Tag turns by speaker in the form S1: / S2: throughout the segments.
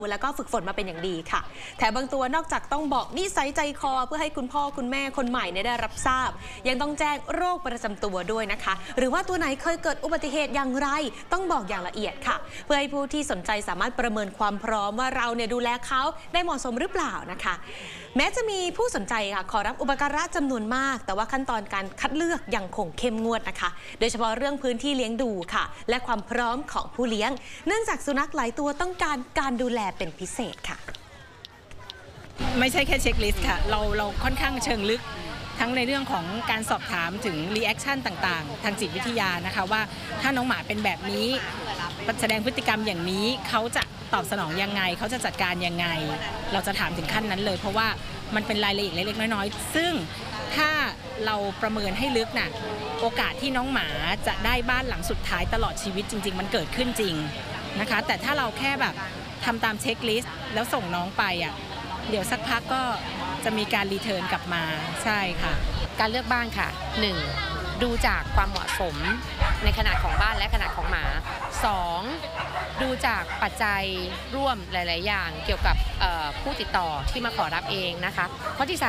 S1: แล้วก็ฝึกฝนมาเป็นอย่างดีค่ะแถมบางตัวนอกจากต้องบอกนิสัยใจคอเพื่อให้คุณพ่อคุณแม่คนใหม่ได้รับทราบยังต้องแจ้งโรคประจำตัวด้วยนะคะหรือว่าตัวไหนเคยเกิดอุบัติเหตุอย่างไรต้องบอกอย่างละเอียดค่ะเพื่อให้ผู้ที่สนใจสามารถประเมินความพร้อมว่าเราดูแลเขาได้เหมาะสมหรือเปล่านะคะแม้จะมีผู้สนใจค่ะขอรับอุปการะจำนวนมากแต่ว่าขั้นตอนการคัดเลือกยังคงเข้มงวดนะคะโดยเฉพาะเรื่องพื้นที่เลี้ยงดูค่ะและความพร้อมของผู้เลี้ยงเนื่องจากสุนัขหลายตัวต้องการดูแลเป็นพิเศษค่ะ
S2: ไม่ใช่แค่เช็คลิสต์ค่ะเราค่อนข้างเชิงลึกทั้งในเรื่องของการสอบถามถึงรีแอคชั่นต่างๆทางจิตวิทยานะคะว่าถ้าน้องหมาเป็นแบบนี้แสดงพฤติกรรมอย่างนี้เขาจะตอบสนองยังไงเขาจะจัดการยังไงเราจะถามถึงขั้นนั้นเลยเพราะว่ามันเป็นรายละเอียดเล็กๆน้อยๆซึ่งถ้าเราประเมินให้ลึกน่ะโอกาสที่น้องหมาจะได้บ้านหลังสุดท้ายตลอดชีวิตจริงๆมันเกิดขึ้นจริงนะคะแต่ถ้าเราแค่แบบทำตามเช็คลิสต์แล้วส่งน้องไปเดี๋ยวสักพักก็จะมีการรีเทิร์นกลับมาใช่ค่ะ
S3: การเลือกบ้านค่ะ 1. ดูจากความเหมาะสมในขนาดของบ้านและขนาดของหมา 2. ดูจากปัจจัยร่วมหลายๆอย่างเกี่ยวกับผู้ติดต่อที่มาขอรับเองนะคะข้อที่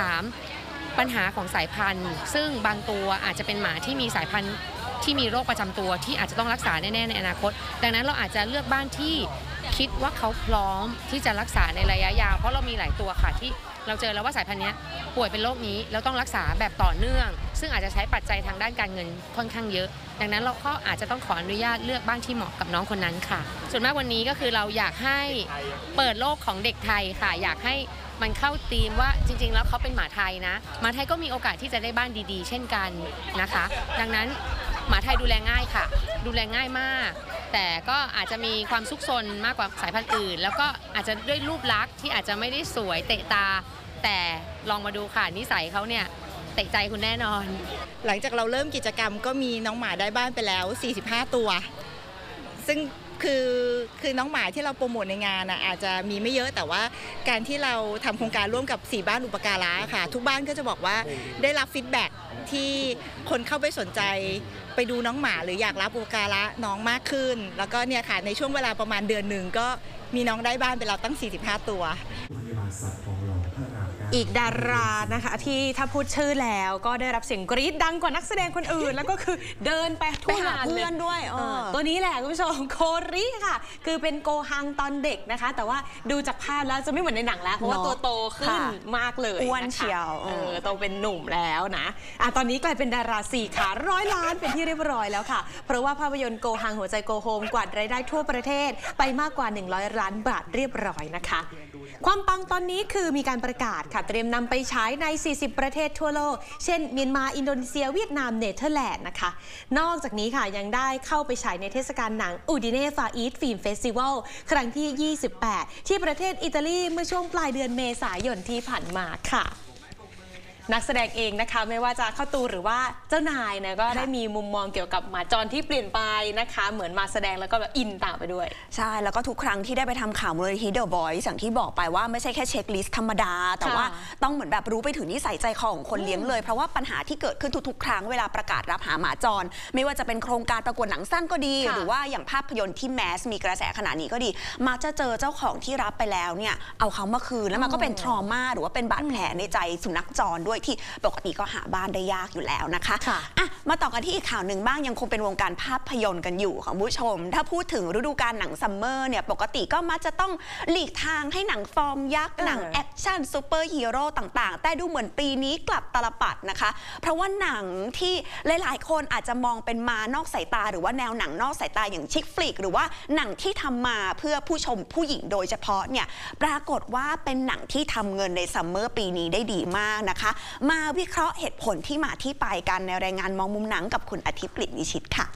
S3: 3. ปัญหาของสายพันธุ์ซึ่งบางตัวอาจจะเป็นหมาที่มีสายพันธุ์ที่มีโรคประจำตัวที่อาจจะต้องรักษาแน่ๆในอนาคตดังนั้นเราอาจจะเลือกบ้านที่คิดว่าเขาพร้อมที่จะรักษาในระยะยาวเพราะเรามีหลายตัวค่ะที่เราเจอแล้วว่าสายพันธุ์นี้ป่วยเป็นโรคนี้แล้วต้องรักษาแบบต่อเนื่องซึ่งอาจจะใช้ปัจจัยทางด้านการเงินค่อนข้างเยอะดังนั้นเราก็อาจจะต้องขออนุญาตเลือกบ้านที่เหมาะกับน้องคนนั้นค่ะส่วนมากวันนี้ก็คือเราอยากให้เปิดโลกของเด็กไทยค่ะอยากให้มันเข้าธีมว่าจริงๆแล้วเขาเป็นหมาไทยนะหมาไทยก็มีโอกาสที่จะได้บ้านดีๆเช่นกันนะคะดังนั้นหมาไทยดูแลง่ายค่ะดูแลง่ายมากแต่ก็อาจจะมีความซุกซนมากกว่าสายพันธุ์อื่นแล้วก็อาจจะด้วยรูปลักษณ์ที่อาจจะไม่ได้สวยเตะตาแต่ลองมาดูค่ะนิสัยเขาเนี่ยเตะใจคุณแน่นอน
S4: หลังจากเราเริ่มกิจกรรมก็มีน้องหมาได้บ้านไปแล้ว45ตัวซึ่งคือน้องหมาที่เราโปรโมทในงานอาจจะมีไม่เยอะแต่ว่าการที่เราทำโครงการร่วมกับ4บ้านอุปการะค่ะทุกบ้านก็จะบอกว่าได้รับฟีดแบ็กที่คนเข้าไปสนใจไปดูน้องหมาหรืออยากรับอุปการะน้องมากขึ้นแล้วก็เนี่ยค่ะในช่วงเวลาประมาณเดือนหนึ่งก็มีน้องได้บ้านไปแล้วตั้ง45ตัว
S1: อีกดารานะคะที่ถ้าพูดชื่อแล้วก็ได้รับเสียงกรี๊ดดังกว่านักแสดงคนอื่นแล้วก็คือเดินไปทั่วงานเพื่อนด้วยตัวนี้แหละคุณผู้ชมโคริค่ะคือเป็นโกฮังตอนเด็กนะคะแต่ว่าดูจากภาพแล้วจะไม่เหมือนในหนังแล้วเพราะว่าตัวโตขึ้นมากเลย
S5: อ้วนเชียว
S1: โตเป็นหนุ่มแล้วนะตอนนี้กลายเป็นดารา4 ขา100 ล้านเป็นที่เรียบร้อยแล้วค่ะเพราะว่าภาพยนตร์โกฮังหัวใจโกโฮมกวาดรายได้ทั่วประเทศไปมากกว่า100 ล้านบาทเรียบร้อยนะคะความปังตอนนี้คือมีการประกาศค่ะเตรียมนำไปฉายใน40ประเทศทั่วโลกเช่นเมียนมาอินโดนีเซียเวียดนามเนเธอร์แลนด์นะคะนอกจากนี้ค่ะยังได้เข้าไปฉายในเทศกาลหนังอูดิเน่ฟาอีสฟิล์มเฟสติวัลครั้งที่28ที่ประเทศอิตาลีเมื่อช่วงปลายเดือนเมษายนที่ผ่านมาค่ะนักแสดงเองนะคะไม่ว่าจะเข้าตูหรือว่าเจ้านายนะก็ได้มีมุมมองเกี่ยวกับหมาจรที่เปลี่ยนไปนะคะเหมือนมาแสดงแล้วก็แบบอินตามไปด้วย
S5: ใช่แล้วก็ทุกครั้งที่ได้ไปทำข่าวมูลนิธิเดอะบอยส์อย่างที่บอกไปว่าไม่ใช่แค่เช็คลิสต์ธรรมดาแต่ว่าต้องเหมือนแบบรู้ไปถึงนิสัยใจคอของคนเลี้ยงเลยเพราะว่าปัญหาที่เกิดขึ้นทุกๆครั้งเวลาประกาศรับหาหมาจรไม่ว่าจะเป็นโครงการประกวดหนังสั้นก็ดีหรือว่าอย่างภาพยนตร์ที่แมสมีกระแสขนาดนี้ก็ดีมักจะเจอเจ้าของที่รับไปแล้วเนี่ยเอาเขามาคืนแล้วมันก็เป็นทรมาหรือว่าเป็นบาดแผลในใจสุนัขจรด้วยที่ปกติก็หาบ้านได้ยากอยู่แล้วนะคะมาต่อกันที่อีกข่าวหนึ่งบ้างยังคงเป็นวงการภาพยนตร์กันอยู่ค่ะคุณผู้ชมถ้าพูดถึงฤดูกาลหนังซัมเมอร์เนี่ยปกติก็มักจะต้องหลีกทางให้หนังฟอร์มยักษ์หนังแอคชั่นซูเปอร์ฮีโร่ต่างๆแต่ดูเหมือนปีนี้กลับตลปัดนะคะเพราะว่าหนังที่หลายๆคนอาจจะมองเป็นมานอกสายตาหรือว่าแนวหนังนอกสายตาอย่างชิคฟลิกหรือว่าหนังที่ทำมาเพื่อผู้ชมผู้หญิงโดยเฉพาะเนี่ยปรากฏว่าเป็นหนังที่ทำเงินในซัมเมอร์ปีนี้ได้ดีมากนะคะมาวิเคราะห์เหตุผลที่มาที่ไปกันในรายงานมองมุมหนังกับคุณอาทิตย์กฤษนิชิตค่ะ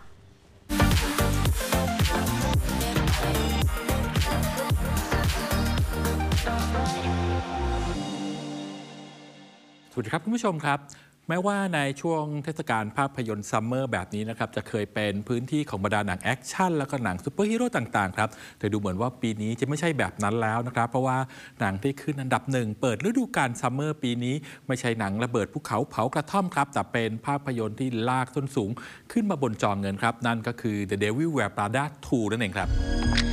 S6: สวัสดีครับคุณผู้ชมครับแม้ว่าในช่วงเทศกาลภาพยนตร์ซัมเมอร์แบบนี้นะครับจะเคยเป็นพื้นที่ของบรรดาหนังแอคชั่นแล้วก็หนังซูเปอร์ฮีโร่ต่างๆครับแต่ดูเหมือนว่าปีนี้จะไม่ใช่แบบนั้นแล้วนะครับเพราะว่าหนังที่ขึ้นอันดับ1เปิดฤดูกาลซัมเมอร์ปีนี้ไม่ใช่หนังระเบิดภูเขาเผากระท่อมครับแต่เป็นภาพยนตร์ที่ลากส้นสูงขึ้นมาบนจอเงินครับนั่นก็คือ The Devil Wears Prada 2 นั่นเองครับ